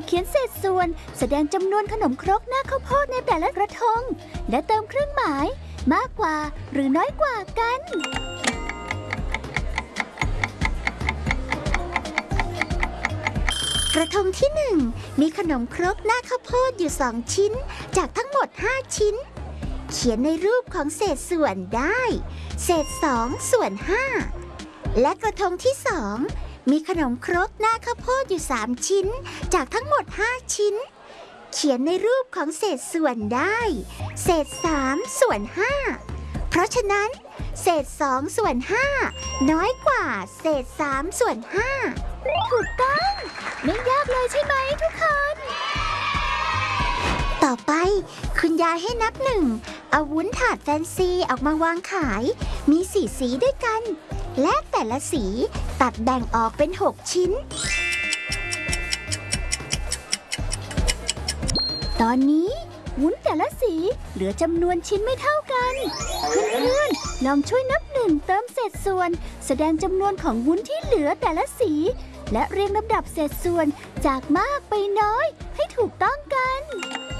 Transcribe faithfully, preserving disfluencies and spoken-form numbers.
เขียนเศษส่วนแสดงจำนวนขนมครกหน้าข้าวโพดในแต่ละกระทงและเติมเครื่องหมายมากกว่าหรือน้อยกว่ากันกระทงที่หนึ่งมีขนมครกหน้าข้าวโพดอยู่สองชิ้นจากทั้งหมดห้าชิ้นเขียนในรูปของเศษส่วนได้เศษสองส่วนห้าและกระทงที่สองมีขนมครกหน้าข้าวโพดอยู่สามชิ้นจากทั้งหมดห้าชิ้นเขียนในรูปของเศษส่วนได้เศษสามส่วนห้าเพราะฉะนั้นเศษสองส่วนห้าน้อยกว่าเศษสามส่วนห้าถูกต้องไม่ยากเลยใช่ไหมทุกคนต่อไปคุณยายให้นับหนึ่งเอาวุ้นถาดแฟนซีออกมาวางขายมีสี่สีด้วยกันและแต่ละสีตัดแบ่งออกเป็นหกชิ้นตอนนี้วุ้นแต่ละสีเหลือจำนวนชิ้นไม่เท่ากันเพื่อนๆลองช่วยนับหนึ่งเติมเศษส่วนแสดงจำนวนของวุ้นที่เหลือแต่ละสีและเรียงลำดับเศษส่วนจากมากไปน้อยให้ถูกต้องกัน